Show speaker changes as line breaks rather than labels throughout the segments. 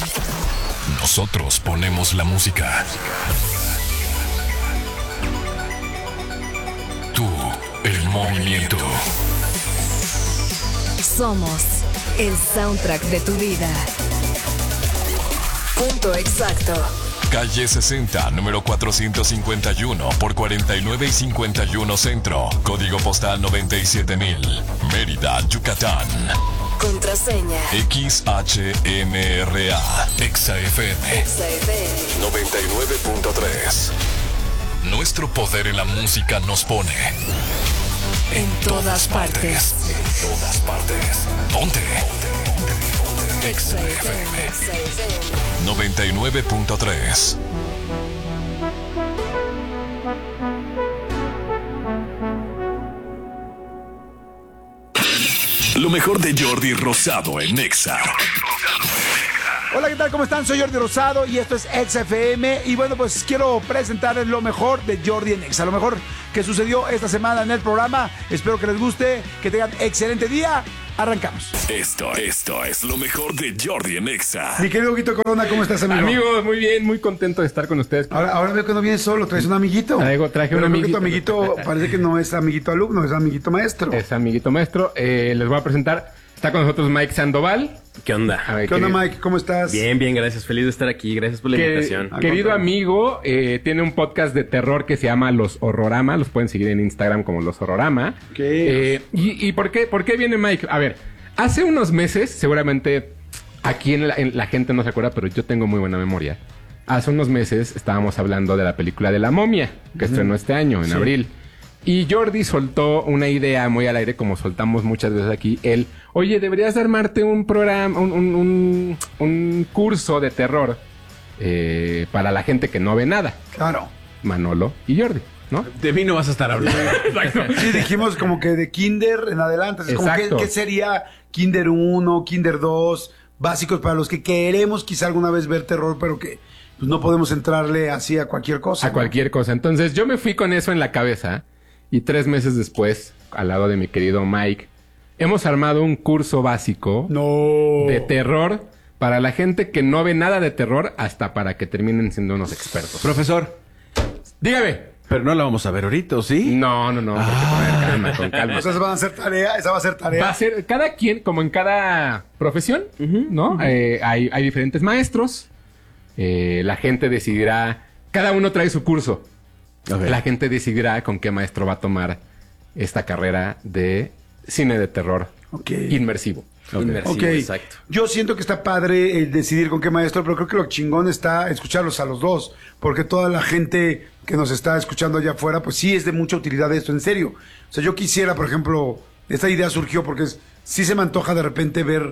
Nosotros ponemos la música. Tú, el movimiento.
Somos el soundtrack de tu vida. Punto exacto.
Calle 60, número 451 por 49 y 51 Centro. Código postal 97000. Mérida, Yucatán.
Contraseña
XHMRA. XFM.
XFM
99.3. Nuestro poder en la música nos pone en todas partes. En todas partes. Ponte. XFM 99.3. Lo mejor de Jordi Rosado en Nexa.
Hola, ¿qué tal? ¿Cómo están? Soy Jordi Rosado y esto es XFM. Y bueno, pues quiero presentarles lo mejor de Jordi en Nexa. Lo mejor que sucedió esta semana en el programa. Espero que les guste, que tengan excelente día. Arrancamos.
Esto es lo mejor de Jordi en Nexa.
Mi querido Guito Corona, ¿cómo estás, amigo?
Amigos, muy bien, muy contento de estar con ustedes.
Ahora veo que no vienes solo, traes un amiguito.
Traje un amiguito.
Tu amiguito parece que no es amiguito alumno, es amiguito maestro.
Es amiguito maestro. Les voy a presentar. Está con nosotros Mike Sandoval.
¿Qué onda?
¿Qué onda, Mike? ¿Cómo estás?
Bien, gracias. Feliz de estar aquí. Gracias por la invitación.
Querido amigo, tiene un podcast de terror que se llama Los Horrorama. Los pueden seguir en Instagram como Los Horrorama. ¿Y por qué viene Mike? A ver, hace unos meses, seguramente aquí en la gente no se acuerda, pero yo tengo muy buena memoria. Hace unos meses estábamos hablando de la película de La Momia, que estrenó este año, en abril. Y Jordi soltó una idea muy al aire, como soltamos muchas veces aquí. Oye, deberías armarte un programa, un curso de terror para la gente que no ve nada.
Claro.
Manolo y Jordi, ¿no?
De mí no vas a estar hablando.
Sí, dijimos como que de kinder en adelante. Es como ¿qué sería kinder 1, kinder 2, básicos para los que queremos quizá alguna vez ver terror, pero que pues, no podemos entrarle así a cualquier cosa?
A cualquier cosa. Entonces yo me fui con eso en la cabeza. Y 3 meses después, al lado de mi querido Mike, hemos armado un curso básico de terror para la gente que no ve nada de terror hasta para que terminen siendo unos expertos.
Profesor,
dígame.
pero no la vamos a ver ahorita, ¿o sí?
No. Con calma.
O sea, esa va a ser tarea.
Va a ser cada quien, como en cada profesión, ¿no? Hay diferentes maestros. La gente decidirá. Cada uno trae su curso. Okay. La gente decidirá con qué maestro va a tomar esta carrera de cine de terror inmersivo.
Inmersivo, exacto.
Yo siento que está padre el decidir con qué maestro, pero creo que lo chingón está escucharlos a los dos, porque toda la gente que nos está escuchando allá afuera, pues sí es de mucha utilidad esto, en serio. O sea, yo quisiera, por ejemplo, esta idea surgió porque sí se me antoja de repente ver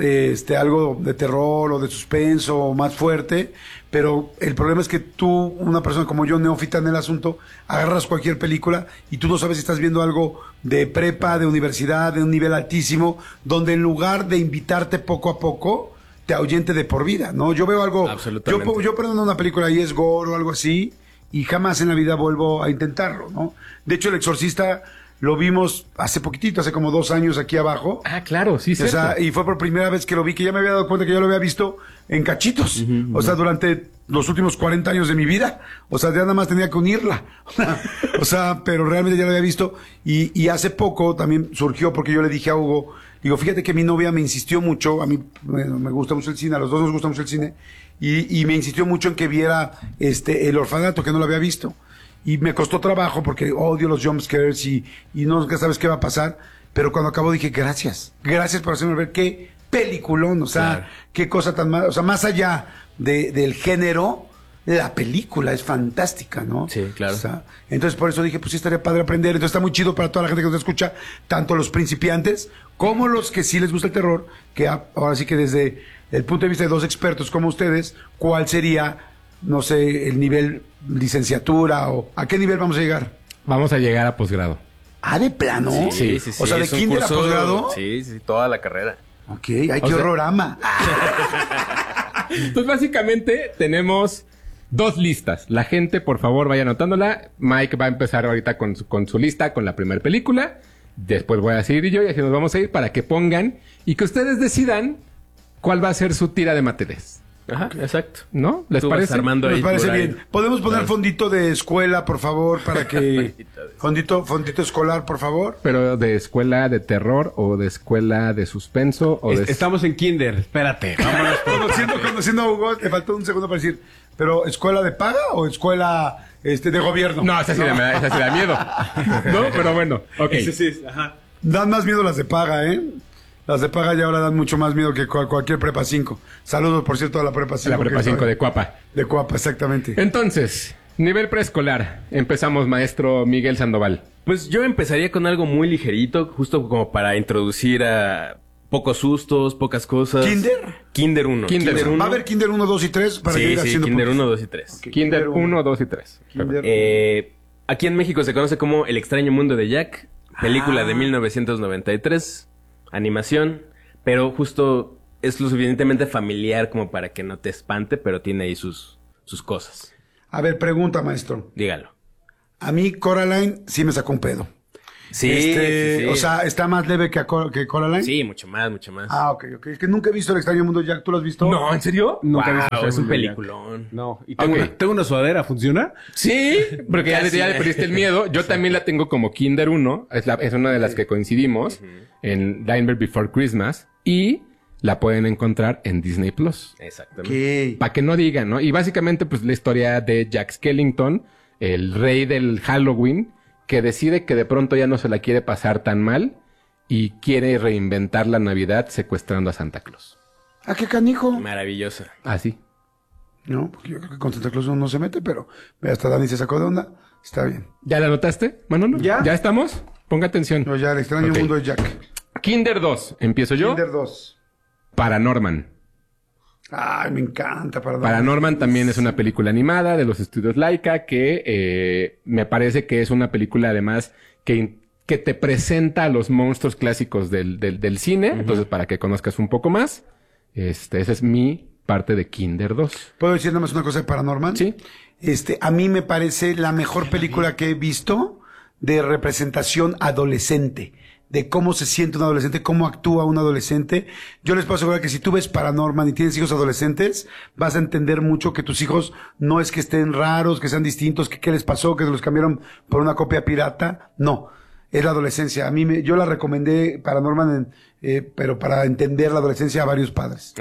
algo de terror o de suspenso más fuerte, pero el problema es que tú, una persona como yo, neófita en el asunto, agarras cualquier película y tú no sabes si estás viendo algo de prepa, de universidad, de un nivel altísimo, donde en lugar de invitarte poco a poco, te ahuyente de por vida, ¿no? Yo veo algo, yo prendo una película y es gore o algo así, y jamás en la vida vuelvo a intentarlo, ¿no? De hecho, El Exorcista lo vimos hace poquitito, hace como 2 años aquí abajo.
Ah, claro, sí,
cierto. O sea, y fue por primera vez que lo vi, que ya me había dado cuenta que yo lo había visto en cachitos. O sea, durante los últimos 40 años de mi vida. O sea, ya nada más tenía que unirla. O sea, pero realmente ya lo había visto. Y hace poco también surgió porque yo le dije a Hugo, digo, fíjate que mi novia me insistió mucho, a mí me gusta mucho el cine, a los dos nos gusta mucho el cine, y me insistió mucho en que viera El Orfanato, que no lo había visto. Y me costó trabajo porque odio los jumpscares y nunca sabes qué va a pasar. Pero cuando acabó dije, gracias por hacerme ver qué peliculón, o sea, qué cosa tan mala. O sea, más allá del género, la película es fantástica, ¿no?
Sí, claro.
O sea, entonces por eso dije, pues sí estaría padre aprender. Entonces está muy chido para toda la gente que nos escucha, tanto los principiantes como los que sí les gusta el terror, que ahora sí que desde el punto de vista de 2 expertos como ustedes, ¿cuál sería, no sé, el nivel licenciatura o a qué nivel vamos a llegar?
Vamos a llegar a posgrado.
¿Ah, de plano?
Sí.
O sea, de kinder a posgrado.
Sí, toda la carrera.
Ok, ay, qué horrorama.
Pues básicamente tenemos 2 listas. La gente, por favor, vaya anotándola. Mike va a empezar ahorita con su lista, con la primera película. Después voy a seguir yo y así nos vamos a ir para que pongan y que ustedes decidan cuál va a ser su tira de materias.
Ajá, exacto.
¿No? ¿Les
Tú vas
parece?
armando
Nos
ahí
parece
por ahí.
bien. ¿Podemos poner fondito de escuela, por favor, para que... fondito escolar, por favor?
Pero de escuela de terror o de escuela de suspenso o de...
Estamos en kinder. Espérate. Vámonos.
Conociendo a Hugo, le faltó un segundo para decir, ¿pero escuela de paga o escuela de gobierno?
No, esa sí da miedo. No, pero bueno. Ok.
Sí, ajá.
Dan más miedo las de paga, ¿eh? Las de paga ya ahora dan mucho más miedo que cualquier prepa 5. Saludos, por cierto, a la prepa 5.
La prepa 5 de Cuapa.
De Cuapa, exactamente.
Entonces, nivel preescolar. Empezamos, maestro Miguel Sandoval.
Pues yo empezaría con algo muy ligerito, justo como para introducir a pocos sustos, pocas cosas.
¿Kinder?
Kinder 1.
Kinder uno.
¿Va a haber Kinder 1, 2 y 3? Para que
Sí,
ir
sí,
haciendo
Kinder
puntos.
1, 2 y 3.
Kinder 1, 2 y 3.
Kinder.
Aquí en México se conoce como El extraño mundo de Jack, película de 1993, animación, pero justo es lo suficientemente familiar como para que no te espante, pero tiene ahí sus cosas.
A ver, pregunta, maestro.
Dígalo.
A mí Coraline sí me sacó un pedo.
Sí, sí.
O sea, ¿está más leve que Coraline?
Sí, mucho más, mucho más.
Ah, ok. Es que nunca he visto El extraño mundo de Jack. ¿Tú lo has visto?
No, ¿en serio?
Nunca
Wow,
he visto
es un
peliculón.
No, y
Ok.
tengo una sudadera, ¿funciona?
Sí, porque ya
Casi.
le perdiste el miedo. Yo también la tengo como Kinder 1. Es una de las que coincidimos en Nightmare Before Christmas. Y la pueden encontrar en Disney Plus.
Exactamente.
¿Qué?
Para que no digan, ¿no? Y básicamente, pues, la historia de Jack Skellington, el rey del Halloween, que decide que de pronto ya no se la quiere pasar tan mal y quiere reinventar la Navidad secuestrando a Santa Claus.
¿A qué canijo?
Maravillosa.
Así.
No, porque yo creo que con Santa Claus uno no se mete, pero hasta Dani se sacó de onda. Está bien.
¿Ya la notaste, Manolo?
¿Ya?
¿Ya estamos? Ponga atención.
No, ya El extraño
Ok.
mundo de Jack.
Kinder 2. ¿Empiezo yo?
Kinder 2.
Paranorman.
Ay, me encanta.
Paranorman también es una película animada de los estudios Laika que me parece que es una película además que te presenta a los monstruos clásicos del cine. Entonces, para que conozcas un poco más, esa es mi parte de Kinder 2.
¿Puedo decir nada más una cosa de Paranormal?
Sí.
A mí me parece la mejor película que he visto de representación adolescente. De cómo se siente un adolescente, cómo actúa un adolescente. Yo les puedo asegurar que si tú ves Paranorman y tienes hijos adolescentes, vas a entender mucho que tus hijos no es que estén raros, que sean distintos, que qué les pasó, que se los cambiaron por una copia pirata. No, es la adolescencia. Yo la recomendé Paranorman, pero para entender la adolescencia a varios padres.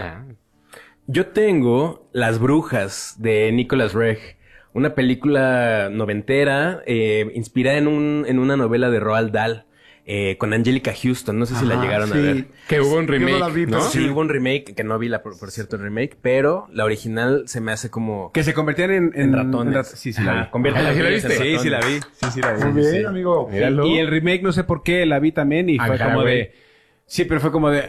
Yo tengo Las Brujas de Nicholas Roeg, una película noventera inspirada en una novela de Roald Dahl. Con Angelica Houston, no sé si la
Ajá,
llegaron a
sí.
ver.
Que hubo un
Yo
remake,
no la vi,
¿no?
pero
Sí, hubo un remake, que no vi por cierto el remake, pero la original se me hace como...
Que se convertían en
ratones.
Sí, sí, la vi.
Convierten
Ah,
a
¿sí la
niños en
viste?
Sí, sí, la
ratones.
vi. Sí, la vi.
Muy bien,
Sí.
amigo.
Míralo.
Y el remake, no sé por qué, la vi también y fue
Ajá,
como
güey.
de... Sí, pero fue como de...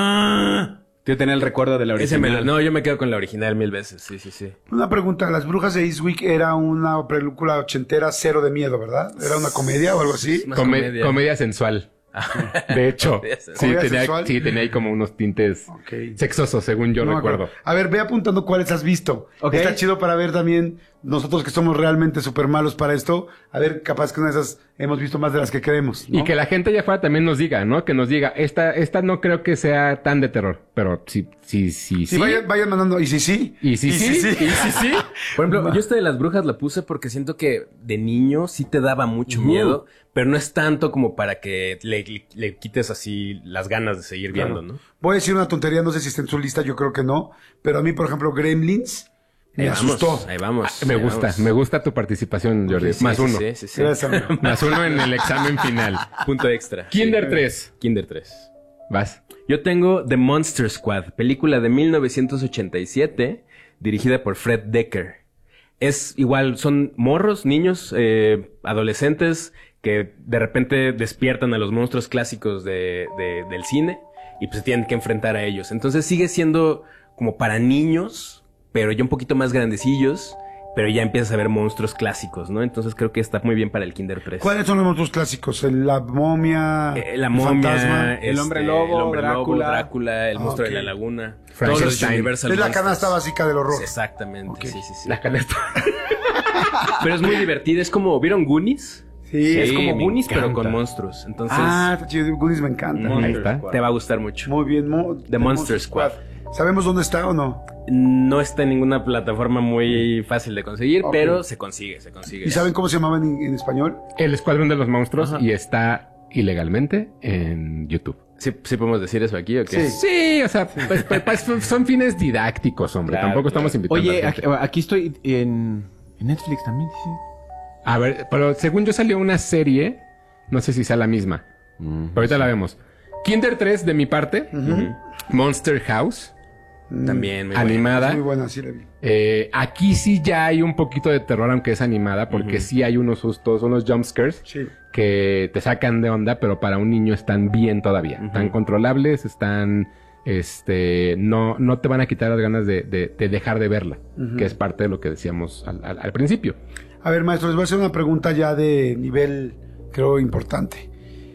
Yo tenía el recuerdo de la
Ese
original.
no, yo me quedo con la original 1000 veces, sí.
Una pregunta, Las Brujas de Eastwick era una película ochentera cero de miedo, ¿verdad? ¿Era una comedia o algo así?
Más comedia.
Comedia sensual. De hecho,
Comedia sensual.
sí
¿Comedia sensual?
tenía ahí como unos tintes
Ok.
sexosos, según yo
No me
recuerdo.
acuerdo. A ver, ve apuntando cuáles has visto.
Ok.
Está chido para ver también, nosotros que somos realmente súper malos para esto, a ver, capaz que una de esas hemos visto más de las que creemos, ¿no?
Y que la gente allá afuera también nos diga, ¿no? Que nos diga, esta no creo que sea tan de terror, pero sí.
Sí, vayan mandando, y si sí.
Y sí, sí.
Por ejemplo, yo esta de Las Brujas la puse porque siento que de niño sí te daba mucho miedo, pero no es tanto como para que le quites así las ganas de seguir viendo, ¿no?
Voy a decir una tontería, no sé si está en su lista, yo creo que no, pero a mí, por ejemplo, Gremlins me
Ahí
asustó.
vamos, ahí vamos.
Me
ahí
gusta,
vamos.
me gusta tu participación, Jordi.
Sí,
Más
sí,
uno.
Sí.
Gracias, amigo.
Más uno en el examen final.
Punto extra.
Kinder 3.
Kinder 3.
Vas.
Yo tengo The Monster Squad, película de 1987, dirigida por Fred Decker. Es igual, son morros, niños, adolescentes que de repente despiertan a los monstruos clásicos del cine y pues se tienen que enfrentar a ellos. Entonces sigue siendo como para niños, pero ya un poquito más grandecillos, pero ya empiezas a ver monstruos clásicos, ¿no? Entonces creo que está muy bien para el Kinder 3.
¿Cuáles son los monstruos clásicos? La momia,
La
el
momia,
fantasma.
el hombre lobo,
el hombre lobo,
Drácula.
Drácula, el monstruo
ok.
de la laguna,
Frankenstein.
todos los Universal
Es la
Monsters.
canasta básica del horror.
Exactamente,
Ok.
sí.
La canasta.
Pero es muy divertido, es como, ¿vieron Goonies?
Sí,
Es como
me
Goonies, pero
encanta.
con monstruos. Entonces,
está chido. Goonies me encanta.
Ahí está.
te va a gustar mucho.
Muy bien.
The Monster Squad.
¿Sabemos dónde está o no?
No está en ninguna plataforma muy fácil de conseguir,
Ok.
pero se consigue.
¿Y saben cómo se llamaba en español?
El Escuadrón de los Monstruos
Ajá.
y está ilegalmente en YouTube.
¿Sí podemos decir eso aquí o qué?
Sí, o sea, pues, son fines didácticos, hombre.
Claro,
Tampoco estamos invitando
Oye,
a gente.
aquí estoy en Netflix también, dice.
A ver, pero según yo salió una serie, no sé si sea la misma. Pero ahorita la vemos. Kinder 3 de mi parte, Monster House,
También. muy
animada.
Muy buena, sí la vi.
Aquí sí ya hay un poquito de terror, aunque es animada, porque sí hay unos sustos, unos jumpscares
Sí.
que te sacan de onda, pero para un niño están bien todavía. Están controlables, están... no te van a quitar las ganas de dejar de verla, que es parte de lo que decíamos al principio.
A ver, maestro, les voy a hacer una pregunta ya de nivel, creo, importante.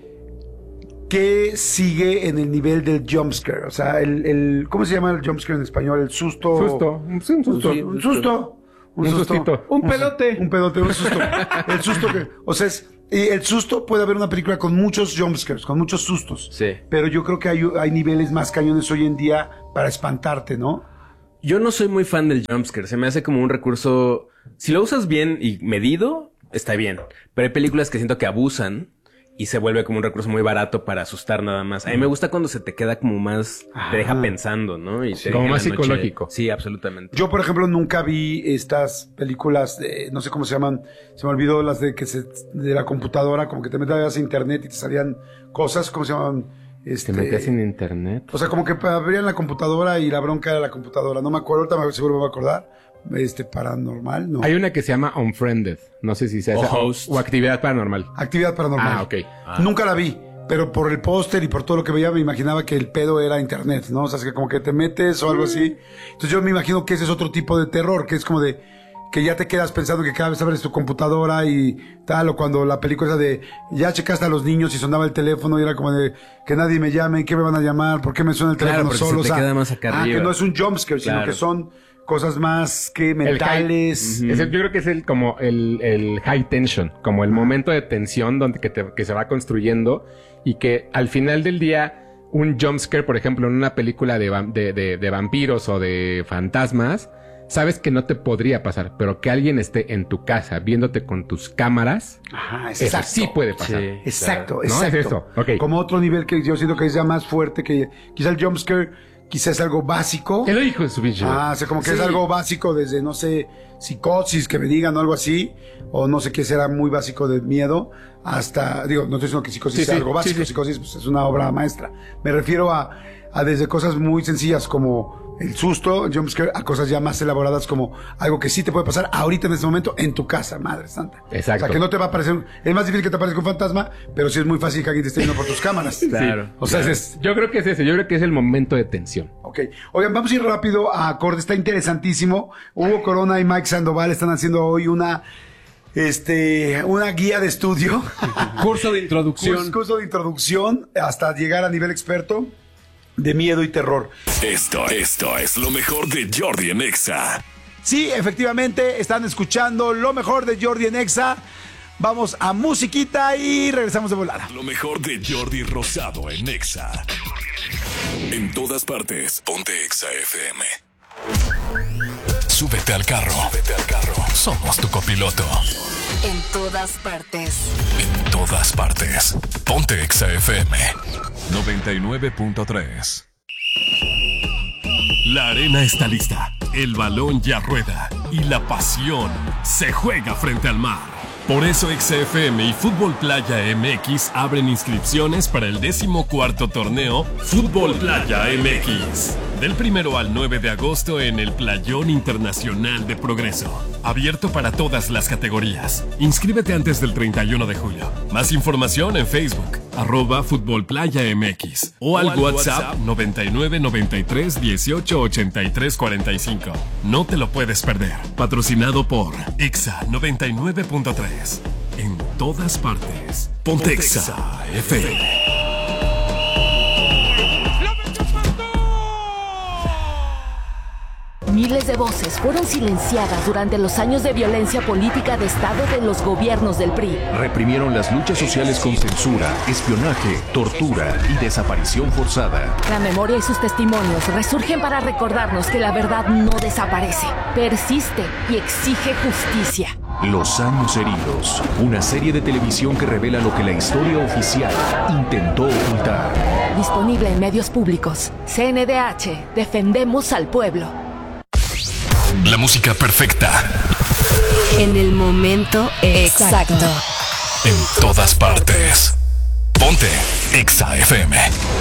¿Qué sigue en el nivel del jumpscare? O sea, ¿cómo se llama el jumpscare en español? El susto.
Susto. Sí, un susto.
Sí, un susto.
Un sustito.
Un pedote.
Un pedote, un susto. El susto que. O sea, el susto puede haber una película con muchos jumpscares, con muchos sustos.
Sí.
Pero yo creo que hay niveles más cañones hoy en día para espantarte, ¿no?
Yo no soy muy fan del jumpscare. Se me hace como un recurso... Si lo usas bien y medido, está bien. Pero hay películas que siento que abusan y se vuelve como un recurso muy barato para asustar nada más. A mí me gusta cuando se te queda como más... Te deja pensando, ¿no? Y te
como
deja
más
en la noche-
psicológico.
Sí, absolutamente.
Yo, por ejemplo, nunca vi estas películas de, no sé cómo se llaman, se me olvidó las de de la computadora, como que te metías a internet y te salían cosas, ¿cómo se llaman?
Te metías en internet.
O sea, como que abrían la computadora y la bronca era la computadora. No me acuerdo, ahorita seguro me voy a acordar. Paranormal, no.
Hay una que se llama Unfriended. No sé si sea
O
esa.
Host.
O Actividad Paranormal.
Actividad paranormal.
Ah, ok.
Nunca la vi, pero por el póster y por todo lo que veía me imaginaba que el pedo era internet, ¿no? O sea, es que como que te metes o algo así. Entonces yo me imagino que ese es otro tipo de terror, que es como de que ya te quedas pensando que cada vez abres tu computadora y tal, o cuando la película de ya checaste a los niños y sonaba el teléfono y era como de que nadie me llame, ¿qué me van a llamar? ¿Por qué me suena el
Claro,
teléfono
porque
solo?
se te queda más acá arriba.
que no es un jumpscare, sino
Claro.
que son cosas más que
El
mentales.
yo creo que es como el high tension, como el momento de tensión donde que se va construyendo y que al final del día un jumpscare, por ejemplo, en una película de vampiros o de fantasmas, sabes que no te podría pasar, pero que alguien esté en tu casa viéndote con tus cámaras,
Ajá,
eso
exacto.
sí puede pasar.
Sí.
Exacto,
Claro. No,
exacto.
es eso. Ok.
Como otro nivel que yo siento que es ya más fuerte, que quizá el jumpscare quizás es algo básico.
¿Qué lo dijo de su bicho?
O sea, como que
Sí.
es algo básico desde, no sé, psicosis, que me digan o algo así, o no sé qué será muy básico de miedo, hasta, digo, no estoy diciendo que psicosis
Sí,
sea
sí,
algo básico,
sí, sí.
psicosis pues, es una obra maestra. Me refiero a desde cosas muy sencillas como el susto, el jumpscare, a cosas ya más elaboradas como algo que sí te puede pasar ahorita en este momento en tu casa, madre santa.
Exacto.
O sea, que no te va a aparecer, es más difícil que te aparezca un fantasma, pero sí es muy fácil que alguien te esté viendo por tus cámaras.
Claro.
O sea, es
Yo creo que es ese, yo creo que es el momento de tensión.
ok. Oigan, vamos a ir rápido a corte, está interesantísimo. Hugo Corona y Mike Sandoval están haciendo hoy una guía de estudio.
Curso de introducción.
Curso de introducción hasta llegar a nivel experto de miedo y terror.
Esto es lo mejor de Jordi en Exa.
Sí, efectivamente, están escuchando lo mejor de Jordi en Exa. Vamos a musiquita y regresamos de volada.
Lo mejor de Jordi Rosado en Exa. En todas partes, ponte Exa FM. Súbete al carro. Somos tu copiloto.
En todas partes.
En todas partes, ponte Exa FM. 99.3. La arena está lista, el balón ya rueda y la pasión se juega frente al mar. Por eso XFM y Fútbol Playa MX abren inscripciones para el 14º torneo Fútbol Playa MX. Del 1 al 9 de agosto en el Playón Internacional de Progreso. Abierto para todas las categorías. Inscríbete antes del 31 de julio. Más información en Facebook, @Fútbol Playa MX o al WhatsApp 99 93 18 83 45. No te lo puedes perder. Patrocinado por Exa 99.3. En todas partes. Ponte Exa FM.
Miles de voces fueron silenciadas durante los años de violencia política de Estado de los gobiernos del PRI.
Reprimieron las luchas sociales con censura, espionaje, tortura y desaparición forzada.
La memoria y sus testimonios resurgen para recordarnos que la verdad no desaparece, persiste y exige justicia.
Los años heridos, una serie de televisión que revela lo que la historia oficial intentó ocultar.
Disponible en medios públicos. CNDH, defendemos al pueblo.
La música perfecta.
En el momento exacto.
En todas partes. Ponte Exa FM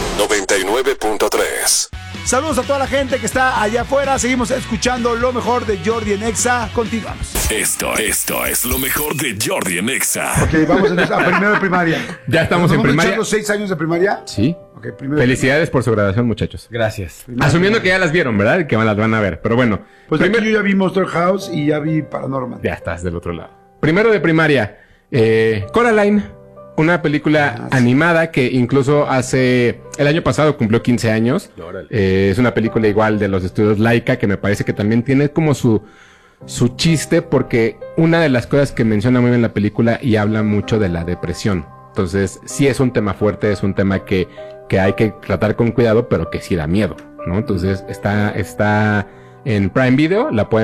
99.3.
Saludos a toda la gente que está allá afuera. Seguimos escuchando lo mejor de Jordi en Exa. Continuamos.
Esto es lo mejor de Jordi en Exa.
Ok, vamos entonces a primero de primaria.
Ya estamos en primaria.
¿Los 6 años de primaria?
Sí.
Okay, primero.
Felicidades por su graduación, muchachos.
Gracias.
Asumiendo que ya las vieron, ¿verdad? Que las van a ver. Pero bueno.
Pues primero yo ya vi Monster House y ya vi Paranormal.
Ya estás del otro lado. Primero de primaria. Coraline. Una película animada que incluso el año pasado cumplió 15 años. Es una película igual de los estudios Laika que me parece que también tiene como su chiste porque una de las cosas que menciona muy bien la película y habla mucho de la depresión. Entonces sí es un tema fuerte, es un tema que hay que tratar con cuidado, pero que sí da miedo, ¿no? Entonces está en Prime Video, la pueden